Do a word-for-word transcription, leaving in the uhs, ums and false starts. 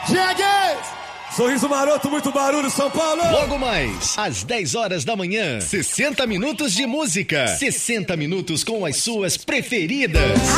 Chegue! Sorriso maroto, muito barulho, São Paulo! Logo mais, às dez horas da manhã, sessenta minutos de música. sessenta minutos com as suas preferidas.